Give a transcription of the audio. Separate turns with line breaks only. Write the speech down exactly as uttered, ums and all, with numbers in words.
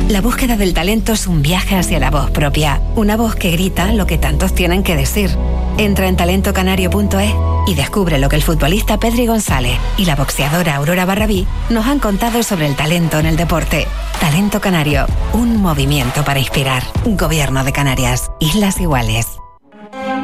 La búsqueda del talento es un viaje hacia la voz propia, una voz que grita lo que tantos tienen que decir. Entra en talento canario punto es y descubre lo que el futbolista Pedri González y la boxeadora Aurora Barrabí nos han contado sobre el talento en el deporte. Talento Canario, un movimiento para inspirar. Gobierno de Canarias, Islas Iguales.